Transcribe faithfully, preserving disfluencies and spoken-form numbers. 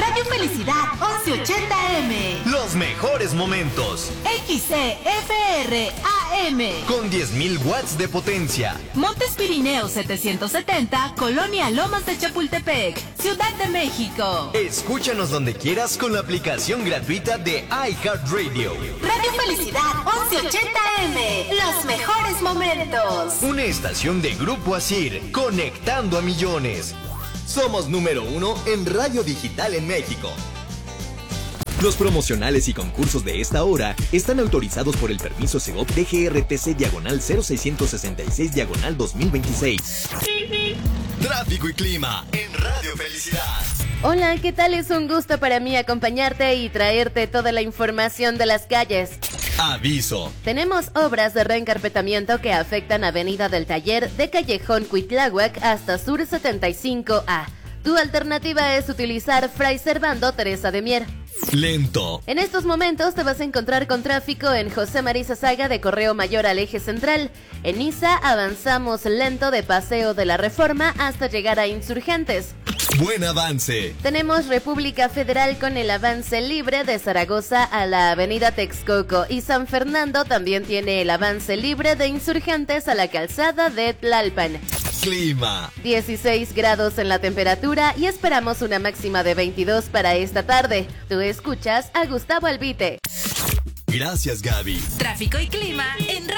Radio Felicidad once ochenta eme. Los mejores momentos. X C F R A M. Con diez mil watts de potencia. Montes Pirineos setecientos setenta, Colonia Lomas de Chapultepec, Ciudad de México. Escúchanos donde quieras con la aplicación gratuita de iHeartRadio. Radio Felicidad once ochenta eme. Los mejores momentos. Una estación de Grupo Asir, conectando a millones. Somos número uno en radio digital en México. Los promocionales y concursos de esta hora están autorizados por el permiso Segov D G R T C diagonal cero seiscientos sesenta y seis diagonal dos mil veintiséis. Tráfico y clima en Radio Felicidad. Hola, ¿qué tal? Es un gusto para mí acompañarte y traerte toda la información de las calles. Aviso. Tenemos obras de reencarpetamiento que afectan Avenida del Taller de Callejón Cuitláhuac hasta Sur setenta y cinco A. Tu alternativa es utilizar Fray Servando Teresa de Mier. Lento. En estos momentos te vas a encontrar con tráfico en José María Saga de Correo Mayor al Eje Central. En Iza avanzamos lento de Paseo de la Reforma hasta llegar a Insurgentes. Buen avance. Tenemos República Federal con el avance libre de Zaragoza a la Avenida Texcoco y San Fernando también tiene el avance libre de Insurgentes a la calzada de Tlalpan. Clima. dieciséis grados en la temperatura y esperamos una máxima de veintidós para esta tarde. Tú escuchas a Gustavo Albite. Gracias, Gaby. Tráfico y clima en